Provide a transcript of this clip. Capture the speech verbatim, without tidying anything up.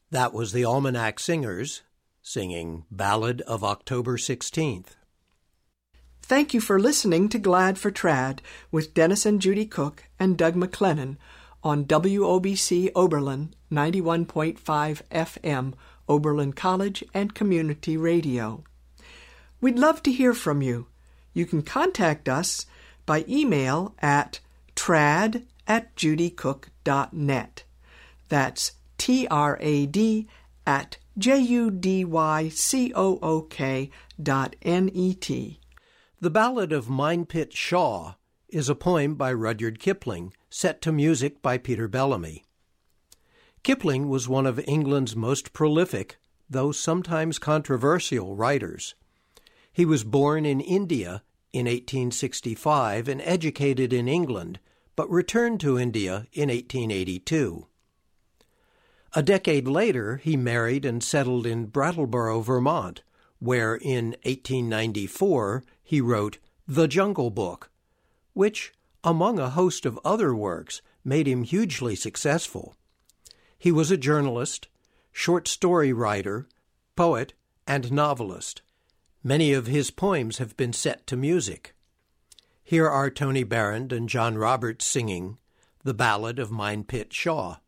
That was the Almanac Singers singing Ballad of October sixteenth. Thank you for listening to Glad for Trad with Dennis and Judy Cook and Doug McLennan on W O B C Oberlin ninety-one point five F M, Oberlin College and Community Radio. We'd love to hear from you. You can contact us by email at trad at judycook dot net. That's T R A D at J U D Y C O O K dot N E T. The Ballad of Minepit Shaw is a poem by Rudyard Kipling, set to music by Peter Bellamy. Kipling was one of England's most prolific, though sometimes controversial, writers. He was born in India in eighteen sixty-five and educated in England, but returned to India in eighteen eighty-two. A decade later, he married and settled in Brattleboro, Vermont, where in eighteen ninety-four he wrote The Jungle Book, which, among a host of other works, made him hugely successful. He was a journalist, short story writer, poet, and novelist. Many of his poems have been set to music. Here are Tony Barrand and John Roberts singing The Ballad of Minepit Shaw.